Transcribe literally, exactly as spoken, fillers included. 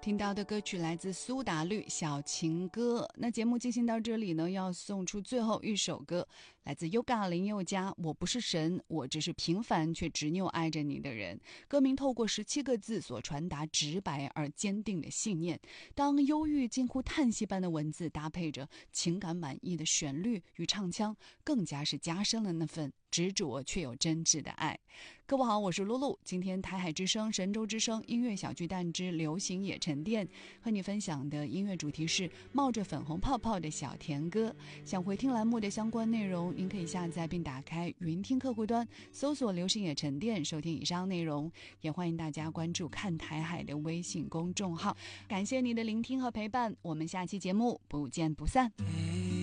听到的歌曲来自苏打绿《小情歌》。那节目进行到这里呢，要送出最后一首歌，来自 Yoga 林宥嘉，我不是神，我只是平凡却执拗爱着你的人。歌名透过十七个字所传达直白而坚定的信念，当忧郁近乎叹息般的文字搭配着情感满意的旋律与唱腔，更加是加深了那份执着却有真挚的爱。各位好，我是露露，今天台海之声、神州之声音乐小巨蛋之流行野沉淀，和你分享的音乐主题是冒着粉红泡泡的小甜歌。想回听栏目的相关内容，您可以下载并打开云听客户端，搜索流行野沉淀收听以上内容。也欢迎大家关注看台海的微信公众号。感谢你的聆听和陪伴，我们下期节目不见不散。